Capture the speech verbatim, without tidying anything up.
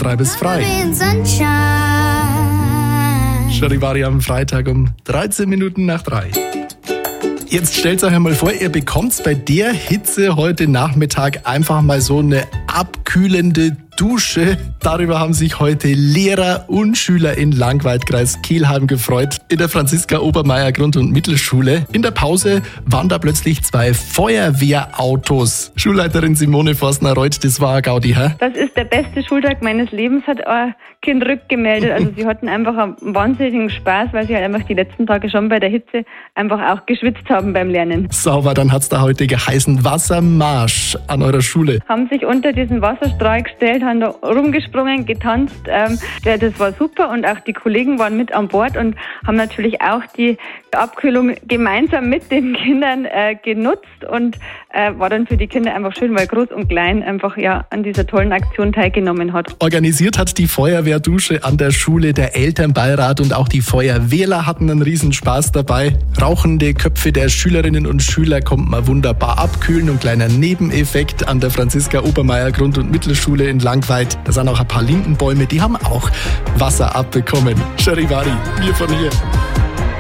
drei bis frei. Charivari am Freitag um dreizehn Minuten nach drei. Jetzt stellt euch einmal vor, ihr bekommt bei der Hitze heute Nachmittag einfach mal so eine abkühlende Dusche. Darüber haben sich heute Lehrer und Schüler in Langweidkreis Kelheim gefreut, in der Franziska-Obermaier Grund- und Mittelschule. In der Pause waren da plötzlich zwei Feuerwehrautos. Schulleiterin Simone Forstner-Reuth, das war eine Gaudi, hä? Das ist der beste Schultag meines Lebens, hat ein Kind rückgemeldet. Also sie hatten einfach einen wahnsinnigen Spaß, weil sie halt einfach die letzten Tage schon bei der Hitze einfach auch geschwitzt haben beim Lernen. Sauber, dann hat's da heute geheißen Wassermarsch an eurer Schule. Haben sich unter diesen Wasserstrahl gestellt, haben da rumgesprungen, getanzt. Ähm, ja, das war super und auch die Kollegen waren mit an Bord und haben natürlich auch die Abkühlung gemeinsam mit den Kindern äh, genutzt und äh, war dann für die Kinder einfach schön, weil Groß und Klein einfach ja an dieser tollen Aktion teilgenommen hat. Organisiert hat die Feuerwehrdusche an der Schule der Elternbeirat und auch die Feuerwehrler hatten einen Riesenspaß dabei. Rauchende Köpfe der Schülerinnen und Schüler konnte man wunderbar abkühlen und kleiner Nebeneffekt an der Franziska-Obermaier Grund- und Mittelschule in Langweid. Da sind auch ein paar Lindenbäume, die haben auch Wasser abbekommen. Charivari, wir von hier.